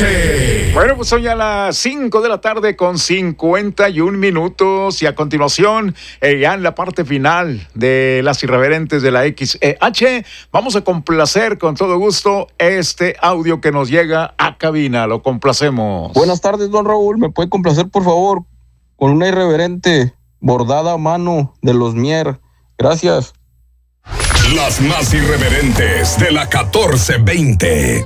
Irreverente. Bueno, pues son ya las 5 de la tarde con 51 minutos y a continuación, ya en la parte final de las irreverentes de la XEH, vamos a complacer con todo gusto este audio que nos llega a cabina. Lo complacemos. Buenas tardes, don Raúl. ¿Me puede complacer, por favor, con una irreverente bordada a mano de los Mier? Gracias. Las más irreverentes de la 1420.